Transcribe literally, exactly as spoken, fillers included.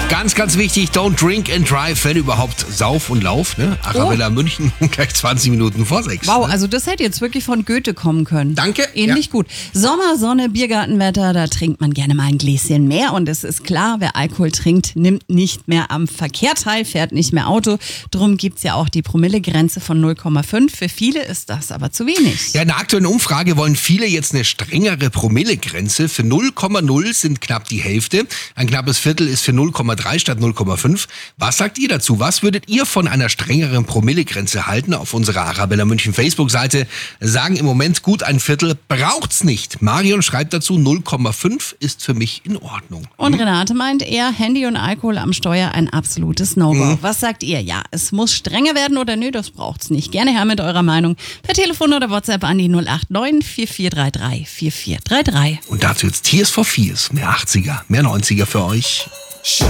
Ganz, ganz wichtig, don't drink and drive, wenn überhaupt sauf und lauf. Ne? Arabella oh. München, gleich zwanzig Minuten vor sechs. Wow, ne? also das hätte jetzt wirklich von Goethe kommen können. Danke. Ähnlich ja. gut. Sommer, Sonne, Biergartenwetter, da trinkt man gerne mal ein Gläschen mehr. Und es ist klar, wer Alkohol trinkt, nimmt nicht mehr am Verkehr teil, fährt nicht mehr Auto. Drum gibt es ja auch die Promillegrenze von null Komma fünf. Für viele ist das aber zu wenig. Ja, in der aktuellen Umfrage wollen viele jetzt eine strengere Promillegrenze. Für null Komma null sind knapp die Hälfte. Ein knappes Viertel ist für null Komma drei statt null Komma fünf. Was sagt ihr dazu? Was würdet ihr von einer strengeren Promillegrenze halten? Auf unserer Arabella München Facebook-Seite sagen im Moment gut ein Viertel braucht's nicht. Marion schreibt dazu, null Komma fünf ist für mich in Ordnung. Und Renate meint eher, Handy und Alkohol am Steuer ein absolutes No-Go. Mhm. Was sagt ihr? Ja, es muss strenger werden oder nö, das braucht's nicht. Gerne her mit eurer Meinung per Telefon oder WhatsApp an die null acht neun vier vier drei drei vier vier drei drei. Und dazu jetzt Tears for Fears. Mehr achtziger, mehr neunziger für euch.